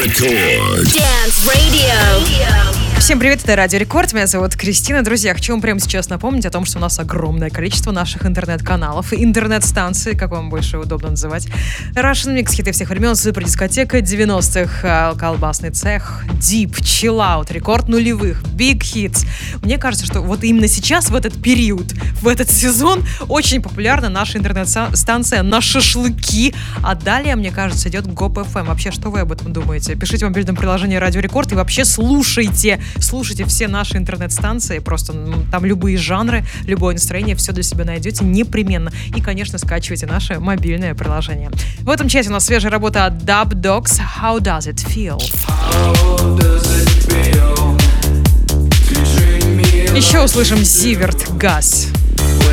Рекорд. Dance Radio. Всем привет, это Радио Рекорд, меня зовут Кристина. Друзья, хочу вам прямо сейчас напомнить о том, что у нас огромное количество наших интернет-каналов и интернет-станций, как вам больше удобно называть. Russian Mix, хиты всех времен, супердискотека 90-х, колбасный цех, Deep, Chill Out, рекорд нулевых, Big Hits. Мне кажется, что вот именно сейчас, в этот период, в этот сезон, очень популярна наша интернет-станция на шашлыки. А далее, мне кажется, идет ГОП FM. Вообще, что вы об этом думаете? Пишите в мобильном приложении Радио Рекорд и вообще слушайте все наши интернет-станции, просто там любые жанры, любое настроение, все для себя найдете непременно. И, конечно, скачивайте наше мобильное приложение. В этом часе у нас свежая работа от Dub Dogs «How Does It Feel?». Еще услышим Зиверт «Газ».